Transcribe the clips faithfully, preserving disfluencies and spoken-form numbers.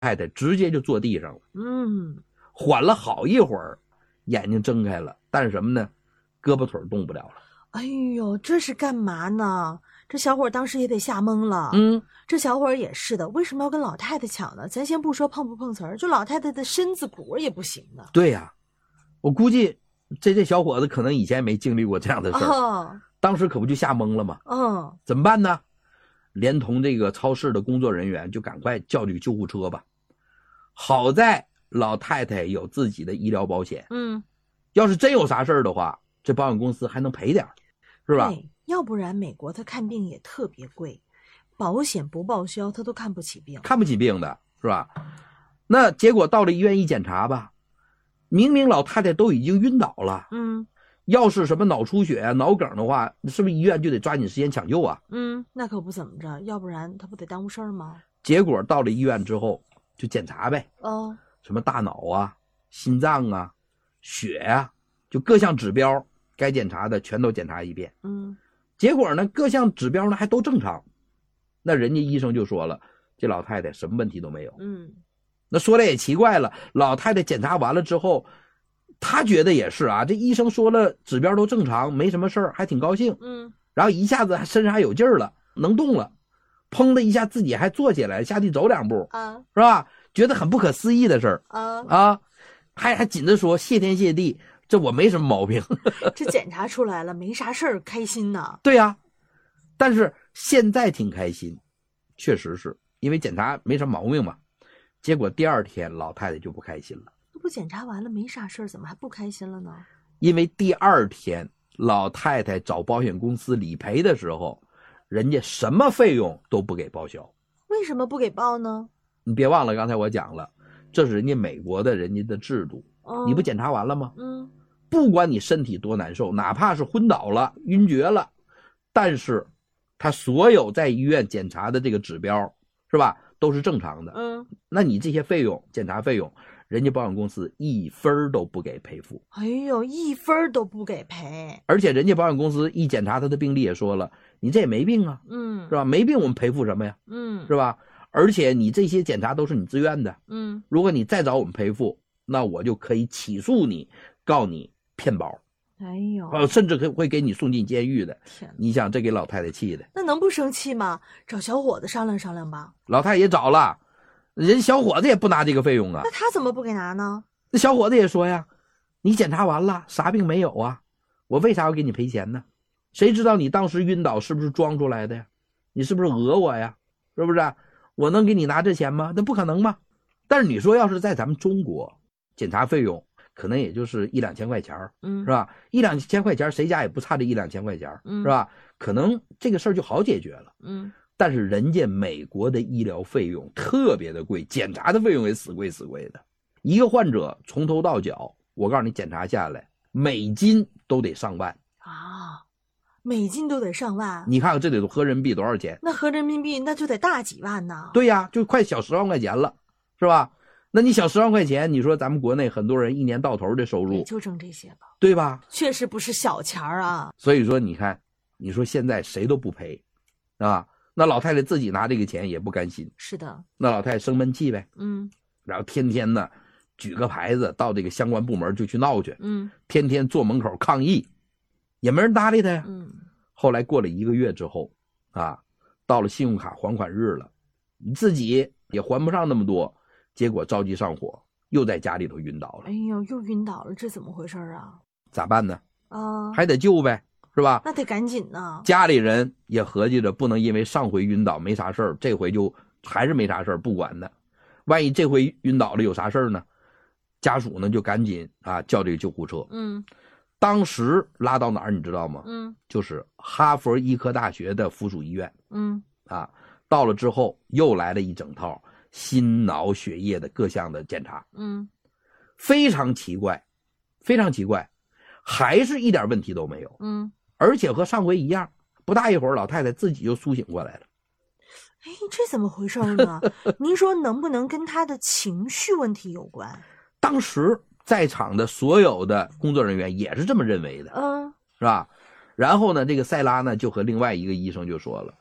太太直接就坐地上了， 嗯， 缓了好一会儿，眼睛睁开了，但是什么呢？胳膊腿动不了了。 哎呦，这是干嘛呢？这小伙当时也得吓懵了。 嗯， 这小伙也是的，为什么要跟老太太抢呢？咱先不说碰不碰瓷儿，就老太太的身子骨也不行呢。 对呀、啊，我估计这这小伙子可能以前没经历过这样的事儿， 哦， 当时可不就吓懵了吗？ 嗯， 怎么办呢？连同这个超市的工作人员就赶快叫这个救护车吧。好在老太太有自己的医疗保险， 嗯， 要是真有啥事儿的话，这保险公司还能赔点，是吧？ 对，要不然美国他看病也特别贵，保险不报销他都看不起病， 看不起病的是吧？那结果到了医院一检查吧，明明老太太都已经晕倒了， 嗯， 要是什么脑出血啊、脑梗的话，是不是医院就得抓紧时间抢救啊？ 嗯，那可不怎么着，要不然他不得耽误事儿吗？ 结果到了医院之后就检查呗， 哦， 什么大脑啊、心脏啊、血啊，就各项指标该检查的全都检查一遍。 嗯， 结果呢，各项指标呢还都正常，那人家医生就说了，这老太太什么问题都没有。 嗯， 那说来也奇怪了，老太太检查完了之后，她觉得也是啊，这医生说了指标都正常，没什么事儿，还挺高兴。 嗯， 然后一下子身上还有劲儿了，能动了，砰的一下自己还坐起来，下地走两步， 啊， 是吧？觉得很不可思议的事儿啊啊，还还紧着说谢天谢地，这我没什么毛病。 这检查出来了，没啥事儿，开心呐。 对呀、啊，但是现在挺开心，确实是因为检查没什么毛病嘛。结果第二天老太太就不开心了。 那不检查完了没啥事儿，怎么还不开心了呢？ 因为第二天老太太找保险公司理赔的时候，人家什么费用都不给报销。 为什么不给报呢？ 你别忘了刚才我讲了，这是人家美国的人家的制度。 嗯， 你不检查完了吗？ 嗯， 不管你身体多难受，哪怕是昏倒了、晕厥了，但是他所有在医院检查的这个指标，是吧，都是正常的。 嗯， 那你这些费用，检查费用，人家保险公司一分都不给赔付。 哎呦，一分都不给赔。 而且人家保险公司一检查他的病历也说了，你这也没病啊， 嗯， 是吧？没病我们赔付什么呀？ 嗯， 是吧？而且你这些检查都是你自愿的， 嗯， 如果你再找我们赔付，那我就可以起诉你，告你骗保， 哎呦， 呃，甚至会给你送进监狱的。 天， 你想这给老太太气的， 那能不生气吗？找小伙子商量商量吧。 老太太也找了，人小伙子也不拿这个费用啊。 那他怎么不给拿呢？ 那小伙子也说呀，你检查完了啥病没有啊，我为啥要给你赔钱呢？谁知道你当时晕倒是不是装出来的呀？你是不是讹我呀？是不是？我能给你拿这钱吗？那不可能吗？但是你说要是在咱们中国，检查费用可能也就是一两千块钱， 嗯， 是吧？一两千块钱谁家也不差这一两千块钱， 嗯， 是吧？可能这个事儿就好解决了。 嗯， 但是人家美国的医疗费用特别的贵，检查的费用也死贵死贵的。一个患者从头到脚，我告诉你检查下来，美金都得上万啊，美金都得上万。 你看看这得合人民币多少钱？ 那合人民币那就得大几万呢。 对呀，就快小十万块钱了，是吧？那你小十万块钱，你说咱们国内很多人一年到头的收入也就挣这些吧， 对吧？ 确实不是小钱儿啊。 所以说你看，你说现在谁都不赔啊，那老太太自己拿这个钱也不甘心。 是的， 那老太太生闷气呗， 嗯， 然后天天呢举个牌子到这个相关部门就去闹去， 嗯， 天天坐门口抗议，也没人搭理他呀。 嗯， 后来过了一个月之后啊，到了信用卡还款日了，你自己也还不上那么多，结果着急上火，又在家里头晕倒了。 哎呦，又晕倒了，这怎么回事啊？ 咋办呢？ 啊， 还得救呗，是吧？ 那得赶紧呢。 家里人也合计着，不能因为上回晕倒没啥事儿，这回就还是没啥事儿，不管呢。万一这回晕倒了有啥事儿呢？家属呢就赶紧啊叫这个救护车。 嗯， 当时拉到哪儿你知道吗？ 嗯， 就是哈佛医科大学的附属医院。 嗯， 啊，到了之后又来了一整套心脑血液的各项的检查。 嗯， 非常奇怪，非常奇怪，还是一点问题都没有。 嗯， 而且和上回一样，不大一会儿老太太自己就苏醒过来了。 哎，这怎么回事呢？您说能不能跟他的情绪问题有关？ 当时在场的所有的工作人员也是这么认为的， 嗯， 是吧？然后呢，这个塞拉呢就和另外一个医生就说了，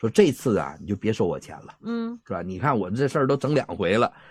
说这次啊你就别收我钱了， 嗯， 是吧？你看我这事儿都整两回了，